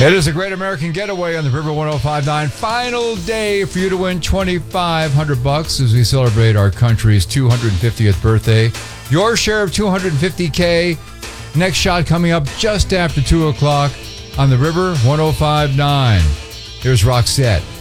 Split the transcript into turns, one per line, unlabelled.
It is a great American getaway on the River 105.9. Final day for you to win $2,500 as we celebrate our country's 250th birthday. Your share of $250K. Next shot coming up just after 2 o'clock on the River 105.9. Here's Roxette.